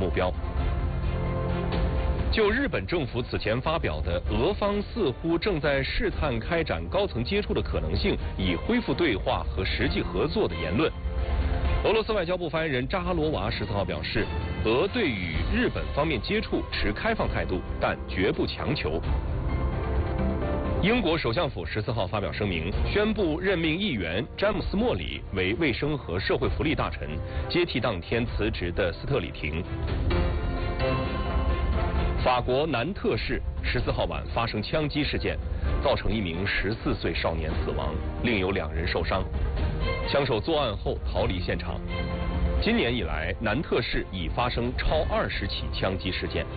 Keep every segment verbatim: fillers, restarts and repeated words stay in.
标。就日本政府此前发表的俄方似乎正在试探开展高层接触的可能性，以恢复对话和实际合作的言论，俄罗斯外交部发言人扎哈罗娃十四号表示，俄对与日本方面接触持开放态度，但绝不强求。英国首相府十四号发表声明，宣布任命议员詹姆斯·莫里为卫生和社会福利大臣，接替当天辞职的斯特里廷。法国南特市十四号晚发生枪击事件，造成一名十四岁少年死亡，另有两人受伤。枪手作案后逃离现场。今年以来，南特市已发生超二十起枪击事件。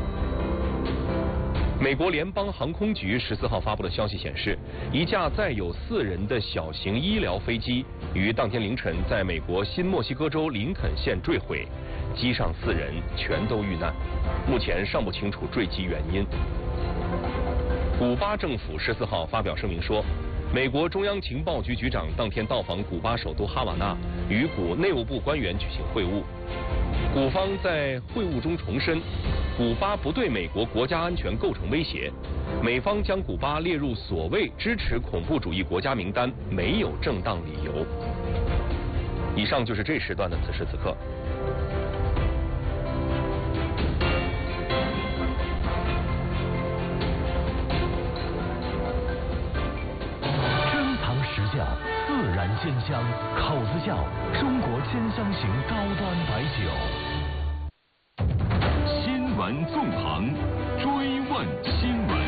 美国联邦航空局十四号发布的消息显示，一架载有四人的小型医疗飞机于当天凌晨在美国新墨西哥州林肯县坠毁，机上四人全都遇难，目前尚不清楚坠机原因。古巴政府十四号发表声明说，美国中央情报局局长当天到访古巴首都哈瓦那，与古内务部官员举行会晤。古方在会晤中重申，古巴不对美国国家安全构成威胁，美方将古巴列入所谓支持恐怖主义国家名单，没有正当理由。以上就是这时段的此时此刻。 珍藏实窖，自然鲜香，口子窖，中国鲜香型高端白酒。新闻纵横，追问新闻。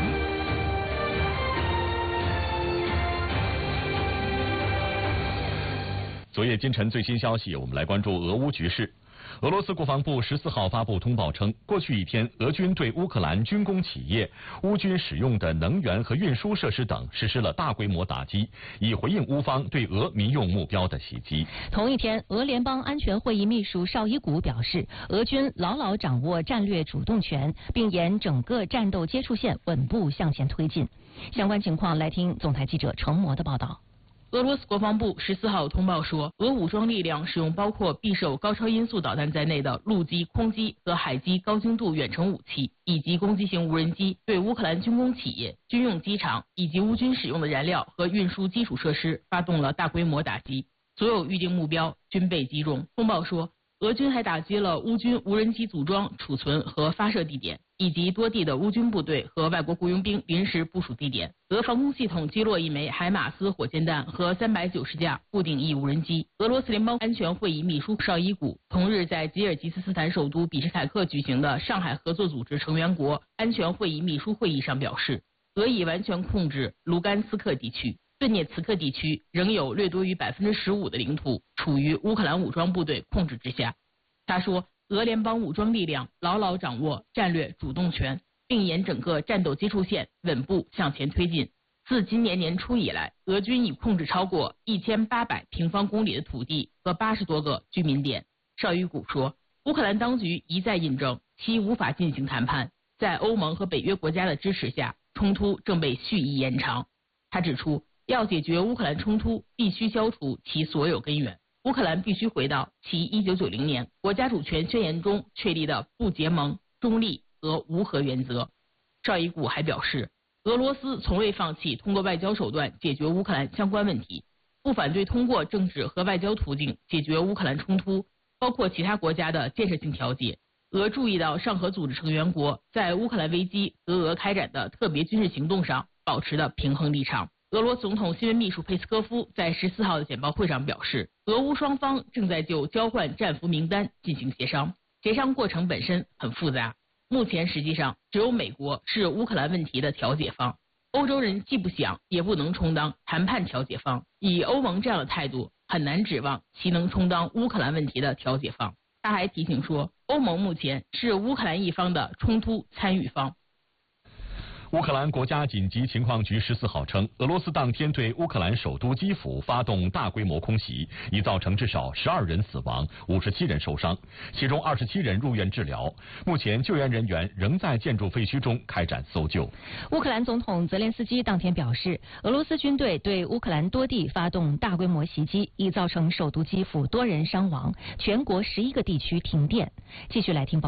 昨夜今晨最新消息，我们来关注俄乌局势。俄罗斯国防部十四号发布通报称，过去一天，俄军对乌克兰军工企业、乌军使用的能源和运输设施等实施了大规模打击，以回应乌方对俄民用目标的袭击。 同一天，俄联邦安全会议秘书绍伊古表示，俄军牢牢掌握战略主动权，并沿整个战斗接触线稳步向前推进。相关情况，来听总台记者程模的报道。 俄罗斯国防部十四号通报说，俄武装力量使用包括匕首高超音速导弹在内的陆基、空基和海基高精度远程武器，以及攻击型无人机，对乌克兰军工企业、军用机场以及乌军使用的燃料和运输基础设施发动了大规模打击，所有预定目标均被击中。通报说，俄军还打击了乌军无人机组装、储存和发射地点，以及多地的乌军部队和外国雇佣兵临时部署地点。俄防空系统击落一枚海马斯火箭弹和三百九十架固定翼无人机。俄罗斯联邦安全会议秘书绍伊古同日在吉尔吉斯斯坦首都比什凯克举行的上海合作组织成员国安全会议秘书会议上表示，俄已完全控制卢甘斯克地区，顿涅茨克地区仍有略多于百分之十五的领土处于乌克兰武装部队控制之下。他说，俄联邦武装力量牢牢掌握战略主动权，并沿整个战斗接触线稳步向前推进。自今年年初以来，俄军已控制超过一千八百平方公里的土地和八十多个居民点。绍伊古说，乌克兰当局一再印证其无法进行谈判，在欧盟和北约国家的支持下，冲突正被蓄意延长。他指出，要解决乌克兰冲突，必须消除其所有根源。乌克兰必须回到其一九九零年国家主权宣言中确立的不结盟、中立和无核原则。绍伊古还表示，俄罗斯从未放弃通过外交手段解决乌克兰相关问题，不反对通过政治和外交途径解决乌克兰冲突，包括其他国家的建设性调解。俄注意到上合组织成员国在乌克兰危机和俄开展的特别军事行动上保持的平衡立场。俄罗斯总统新闻秘书佩斯科夫在十四号的简报会上表示，俄乌双方正在就交换战俘名单进行协商，协商过程本身很复杂。目前实际上只有美国是乌克兰问题的调解方，欧洲人既不想也不能充当谈判调解方，以欧盟这样的态度，很难指望其能充当乌克兰问题的调解方。他还提醒说，欧盟目前是乌克兰一方的冲突参与方。 乌克兰国家紧急情况局十四号称，俄罗斯当天对乌克兰首都基辅发动大规模空袭，已造成至少十二人死亡，五十七人受伤，其中二十七人入院治疗。目前救援人员仍在建筑废墟中开展搜救。 乌克兰总统泽连斯基当天表示，俄罗斯军队对乌克兰多地发动大规模袭击，已造成首都基辅多人伤亡，全国十一个地区停电。继续来听报。